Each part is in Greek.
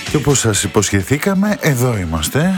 Και όπως σας υποσχεθήκαμε, εδώ είμαστε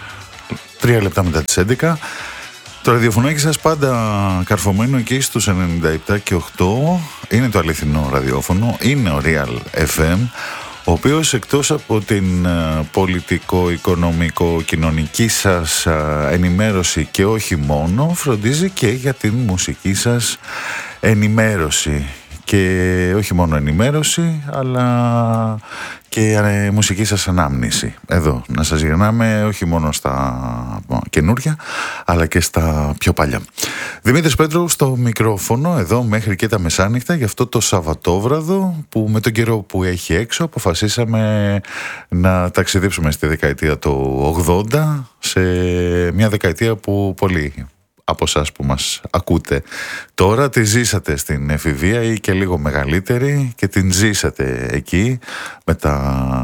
3 λεπτά μετά τις 11. Το ραδιοφωνάκι σας πάντα καρφωμένο εκεί στους 97 και 8. Είναι το αληθινό ραδιόφωνο, είναι ο Real FM, ο οποίος εκτός από την πολιτικό, οικονομικό, κοινωνική σας ενημέρωση και όχι μόνο, φροντίζει και για την μουσική σας ενημέρωση. Και όχι μόνο ενημέρωση, αλλά και μουσική σας ανάμνηση. Εδώ, να σας γυρνάμε όχι μόνο στα καινούρια, αλλά και στα πιο παλιά. Δημήτρης Πέτρου στο μικρόφωνο, εδώ μέχρι και τα μεσάνυχτα, για αυτό το Σαββατόβραδο, που με τον καιρό που έχει έξω αποφασίσαμε να ταξιδέψουμε στη δεκαετία του 80, σε μια δεκαετία που πολύ από εσάς που μας ακούτε τώρα τη ζήσατε στην εφηβεία ή και λίγο μεγαλύτερη και την ζήσατε εκεί με τα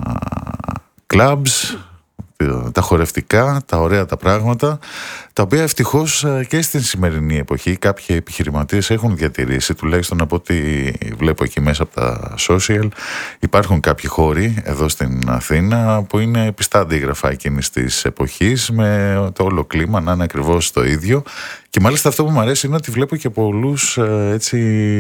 clubs, τα χορευτικά, τα ωραία τα πράγματα, τα οποία ευτυχώς και στην σημερινή εποχή κάποιοι επιχειρηματίες έχουν διατηρήσει, τουλάχιστον από ό,τι βλέπω εκεί μέσα από τα social. Υπάρχουν κάποιοι χώροι εδώ στην Αθήνα που είναι πιστά αντίγραφα εκείνης της εποχής, με το όλο κλίμα να είναι ακριβώς το ίδιο. Και μάλιστα αυτό που μου αρέσει είναι ότι βλέπω και πολλούς έτσι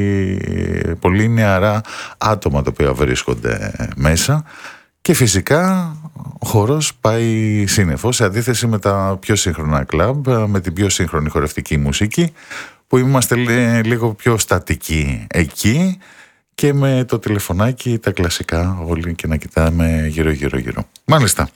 πολύ νεαρά άτομα τα οποία βρίσκονται μέσα. Και φυσικά ο χορός πάει σύννεφο, σε αντίθεση με τα πιο σύγχρονα κλαμπ, με την πιο σύγχρονη χορευτική μουσική, που είμαστε λίγο πιο στατικοί εκεί και με το τηλεφωνάκι τα κλασικά όλοι και να κοιτάμε γύρω. Μάλιστα.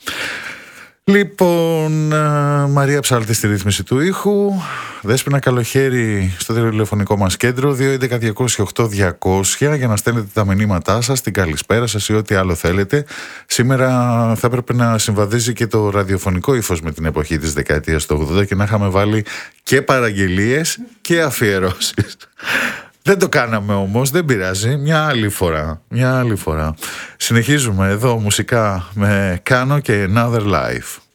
Λοιπόν, Μαρία Ψάλτη στη ρύθμιση του ήχου, Δέσποινα Καλοχέρη στο τηλεφωνικό μας κέντρο 211-208-200 για να στέλνετε τα μηνύματά σας, την καλησπέρα σας ή ό,τι άλλο θέλετε. Σήμερα θα έπρεπε να συμβαδίζει και το ραδιοφωνικό ύφος με την εποχή της δεκαετίας του 80 και να είχαμε βάλει και παραγγελίες και αφιερώσεις. Δεν το κάναμε όμως, δεν πειράζει, μια άλλη φορά. Συνεχίζουμε εδώ μουσικά με Κάνω και Another Life.